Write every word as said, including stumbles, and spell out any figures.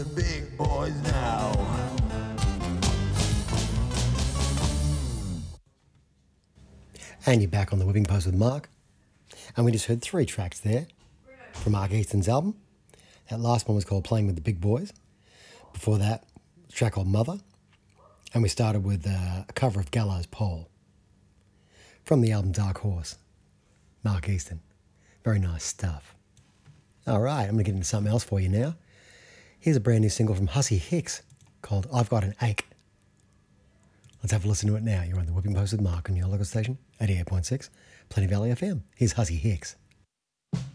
The big boys now. And you're back on the Whipping Post with Mark. And we just heard three tracks there from Mark Easton's album. That last one was called Playing with the Big Boys. Before that, a track called Mother. And we started with uh, a cover of Gallows Pole from the album Dark Horse. Mark Easton. Very nice stuff. All right, I'm going to get into something else for you now. Here's a brand new single from Hussey Hicks called I've Got an Ache. Let's have a listen to it now. You're on the Whipping Post with Mark on your local station, eighty-eight point six, Plenty Valley F M. Here's Hussey Hicks.